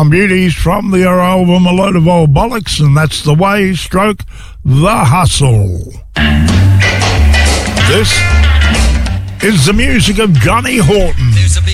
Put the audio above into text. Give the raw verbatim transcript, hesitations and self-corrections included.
Beauties from the album A Load of Old Bollocks, and that's The Way, stroke The Hustle. This is the music of Johnny Horton.